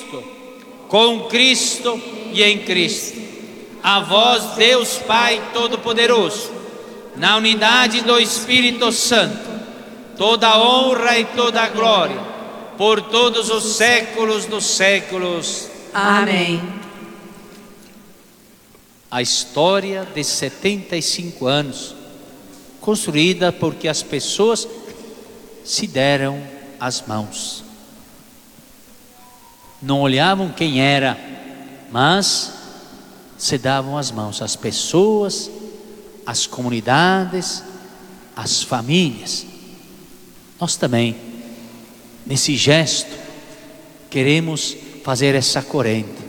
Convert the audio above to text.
Cristo, com Cristo e em Cristo. A vós, Deus Pai Todo-Poderoso, na unidade do Espírito Santo, toda a honra e toda a glória, por todos os séculos dos séculos. Amém. A história de 75 anos, construída porque as pessoas se deram as mãos. Não olhavam quem era, mas se davam as mãos. As pessoas, as comunidades, as famílias. Nós também, nesse gesto, queremos fazer essa corrente.